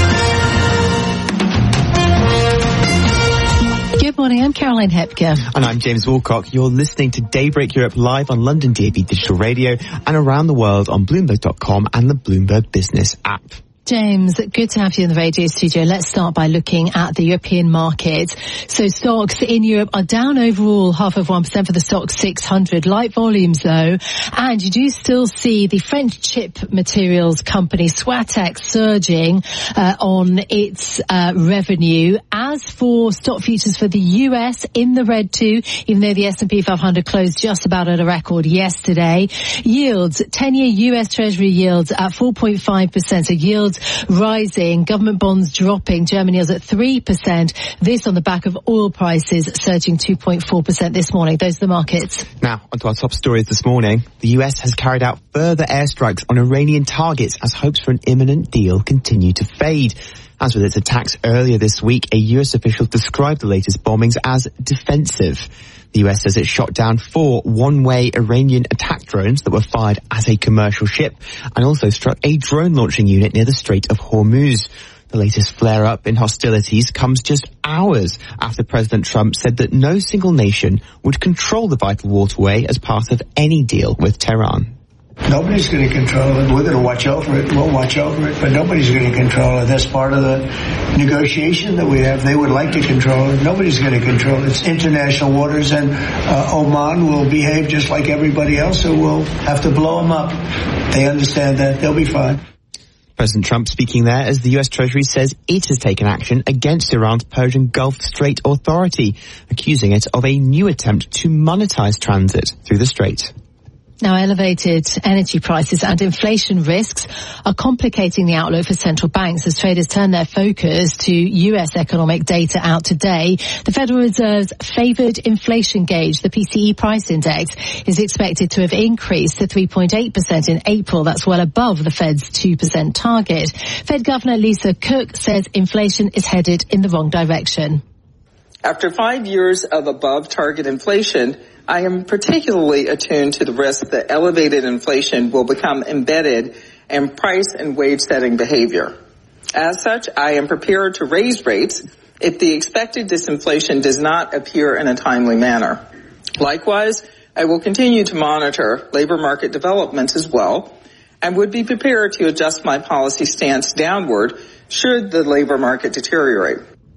Good morning, I'm Caroline Hepker. And I'm James Woolcock. You're listening to Daybreak Europe live on London D A B Digital Radio and around the world on Bloomberg dot com and the Bloomberg Business app. James, good to have you in the radio studio. Let's start by looking at the European market. So stocks in Europe are down overall, half of one percent for the stock six hundred. Light volumes though, and you do still see the French chip materials company Swatek surging uh, on its uh, revenue. As for stock futures for the U S, in the red too, even though the S and P five hundred closed just about at a record yesterday. Yields, ten-year U S Treasury yields at four point five percent, so yields rising, government bonds dropping, German yields at three percent. This on the back of oil prices surging two point four percent this morning. Those are the markets. Now, onto our top stories this morning. The U S has carried out further airstrikes on Iranian targets as hopes for an imminent deal continue to fade. As with its attacks earlier this week, a U S official described the latest bombings as defensive. The U S says it shot down four one-way Iranian attack drones that were fired at a commercial ship and also struck a drone launching unit near the Strait of Hormuz. The latest flare-up in hostilities comes just hours after President Trump said that no single nation would control the vital waterway as part of any deal with Tehran. Nobody's going to control it. We're going to watch over it. We'll watch over it, but nobody's going to control it. That's part of the negotiation that we have. They would like to control it. Nobody's going to control it. It's international waters, and uh, Oman will behave just like everybody else, so we'll have to blow them up. They understand that. They'll be fine. President Trump speaking there as the U S Treasury says it has taken action against Iran's Persian Gulf Strait Authority, accusing it of a new attempt to monetize transit through the strait. Now, elevated energy prices and inflation risks are complicating the outlook for central banks as traders turn their focus to U S economic data out today. The Federal Reserve's favored inflation gauge, the P C E price index, is expected to have increased to three point eight percent in April. That's well above the Fed's two percent target. Fed Governor Lisa Cook says inflation is headed in the wrong direction. After five years of above target inflation, I am particularly attuned to the risk that elevated inflation will become embedded in price and wage setting behavior. As such, I am prepared to raise rates if the expected disinflation does not appear in a timely manner. Likewise, I will continue to monitor labor market developments as well and would be prepared to adjust my policy stance downward should the labor market deteriorate.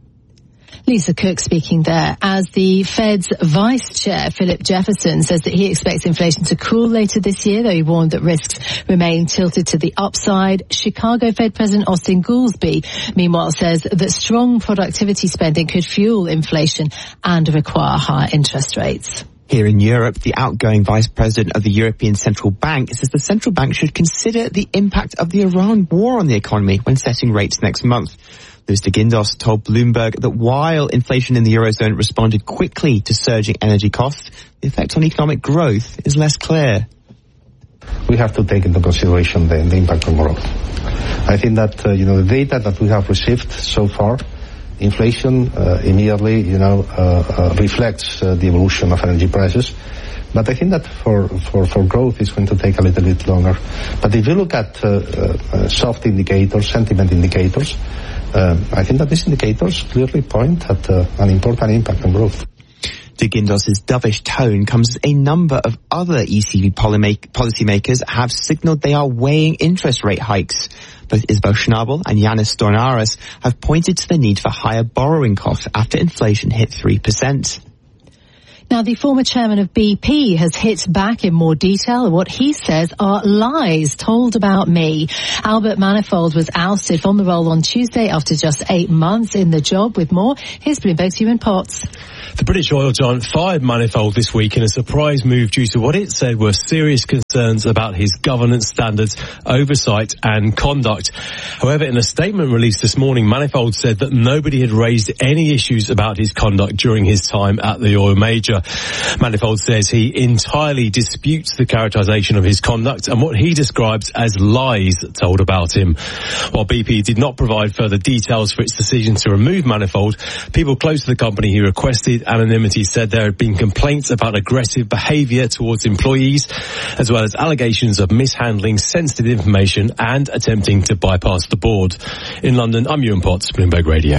Lisa Cook speaking there, as the Fed's Vice Chair, Philip Jefferson, says that he expects inflation to cool later this year, though he warned that risks remain tilted to the upside. Chicago Fed President Austin Goolsbee, meanwhile, says that strong productivity spending could fuel inflation and require higher interest rates. Here in Europe, the outgoing Vice President of the European Central Bank says the central bank should consider the impact of the Iran war on the economy when setting rates next month. Luis de Guindos told Bloomberg that while inflation in the Eurozone responded quickly to surging energy costs, the effect on economic growth is less clear. We have to take into consideration the, the impact on growth. I think that, uh, you know, the data that we have received so far, inflation uh, immediately, you know, uh, uh, reflects uh, the evolution of energy prices. But I think that for, for, for growth it's going to take a little bit longer. But if you look at uh, uh, soft indicators, sentiment indicators, uh, I think that these indicators clearly point at uh, an important impact on growth. De Guindos' dovish tone comes as a number of other E C B policymakers have signalled they are weighing interest rate hikes. Both Isabel Schnabel and Yanis Stornaras have pointed to the need for higher borrowing costs after inflation hit three percent. Now, the former chairman of B P has hit back in more detail what he says are lies told about me. Albert Manifold was ousted from the role on Tuesday after just eight months in the job. With more, here's Bloomberg's Ewan Potts. The British oil giant fired Manifold this week in a surprise move due to what it said were serious concerns about his governance standards, oversight and conduct. However, in a statement released this morning, Manifold said that nobody had raised any issues about his conduct during his time at the oil major. Manifold says he entirely disputes the characterization of his conduct and what he describes as lies told about him. While B P did not provide further details for its decision to remove Manifold, people close to the company who requested anonymity said there had been complaints about aggressive behaviour towards employees, as well as allegations of mishandling sensitive information and attempting to bypass the board. In London, I'm Ewan Potts, Bloomberg Radio.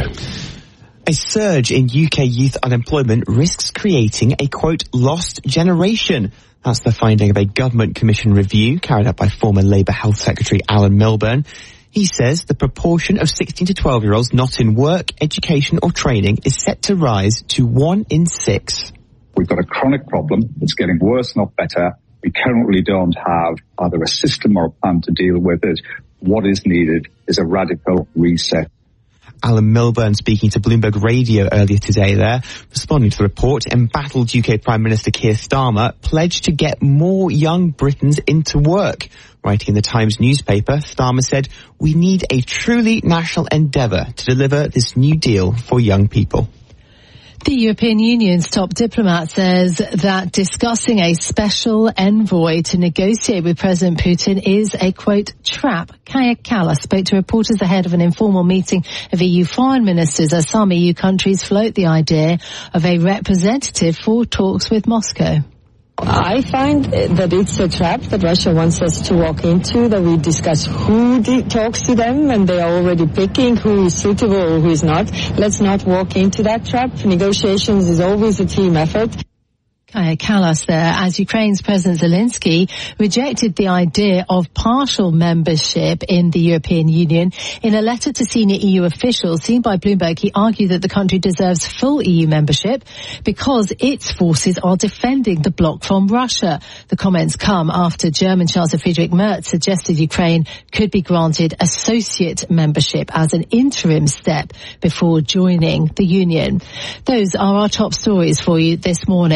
A surge in U K youth unemployment risks creating a, quote, lost generation. That's the finding of a government commission review carried out by former Labour Health Secretary Alan Milburn. He says the proportion of sixteen to twelve-year-olds not in work, education or training is set to rise to one in six. We've got a chronic problem that's getting worse, not better. We currently don't have either a system or a plan to deal with it. What is needed is a radical reset. Alan Milburn speaking to Bloomberg Radio earlier today there. Responding to the report, embattled U K Prime Minister Keir Starmer pledged to get more young Britons into work. Writing in the Times newspaper, Starmer said, "We need a truly national endeavour to deliver this new deal for young people." The European Union's top diplomat says that discussing a special envoy to negotiate with President Putin is a, quote, trap. Kaja Kallas spoke to reporters ahead of an informal meeting of E U foreign ministers as some E U countries float the idea of a representative for talks with Moscow. I find that it's a trap that Russia wants us to walk into, that we discuss who de- talks to them and they are already picking who is suitable or who is not. Let's not walk into that trap. Negotiations is always a team effort. Kaja Kallas there, as Ukraine's President Zelensky rejected the idea of partial membership in the European Union. In a letter to senior E U officials seen by Bloomberg, he argued that the country deserves full E U membership because its forces are defending the bloc from Russia. The comments come after German Chancellor Friedrich Merz suggested Ukraine could be granted associate membership as an interim step before joining the Union. Those are our top stories for you this morning.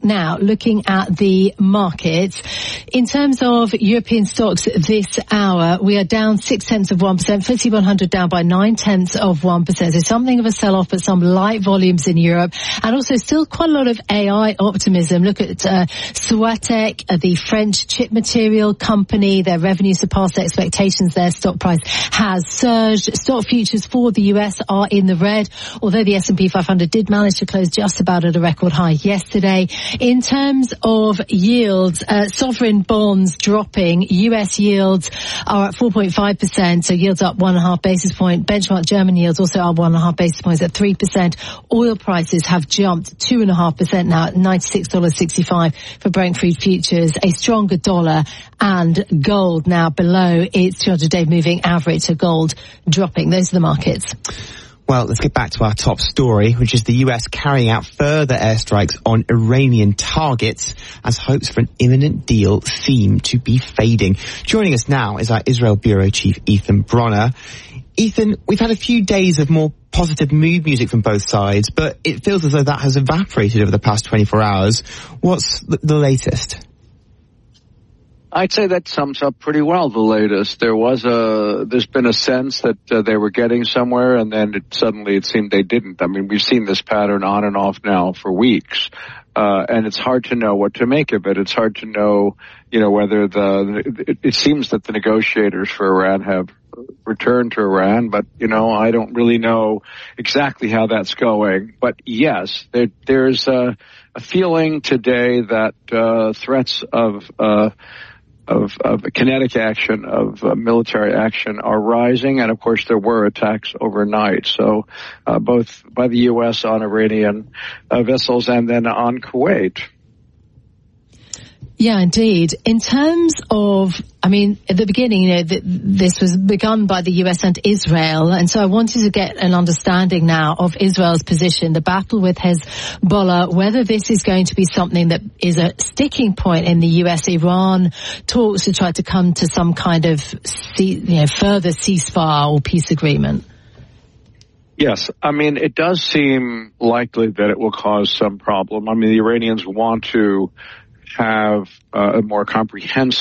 Now, looking at the markets, in terms of European stocks this hour, we are down six tenths of one percent. F T S E one hundred down by nine tenths of one percent. So something of a sell-off, but some light volumes in Europe, and also still quite a lot of A I optimism. Look at uh, Soitec, uh, the French chip material company. Their revenue surpassed expectations. Their stock price has surged. Stock futures for the U S are in the red, although the S and P five hundred did manage to close just about at a record high yesterday. In terms of yields, uh, sovereign bonds dropping. U S yields are at four point five percent, so yields up one and a half basis point. Benchmark German yields also up one and a half basis points at three percent. Oil prices have jumped two and a half percent now at ninety-six dollars sixty-five for Brent crude futures. A stronger dollar and gold now below its two hundred day moving average, so gold dropping. Those are the markets. Well, let's get back to our top story, which is the U S carrying out further airstrikes on Iranian targets as hopes for an imminent deal seem to be fading. Joining us now is our Israel Bureau Chief, Ethan Bronner. Ethan, we've had a few days of more positive mood music from both sides, but it feels as though that has evaporated over the past twenty-four hours. What's the latest? I'd say that sums up pretty well the latest. There was a, there's been a sense that uh, they were getting somewhere, and then it, suddenly it seemed they didn't. I mean, we've seen this pattern on and off now for weeks, uh, and it's hard to know what to make of it. It's hard to know, you know, whether the, it, it seems that the negotiators for Iran have returned to Iran, but, you know, I don't really know exactly how that's going. But yes, there, there's a, a feeling today that uh, threats of, uh, of, of kinetic action, of uh, military action are rising. And of course there were attacks overnight. So, uh, both by the U S on Iranian uh, vessels and then on Kuwait. Yeah, indeed. In terms of, I mean, at the beginning, you know, th- this was begun by the U S and Israel, and so I wanted to get an understanding now of Israel's position, the battle with Hezbollah, whether this is going to be something that is a sticking point in the U S-Iran talks to try to come to some kind of, ce- you know, further ceasefire or peace agreement. Yes, I mean, it does seem likely that it will cause some problem. I mean, the Iranians want to have uh, a more comprehensive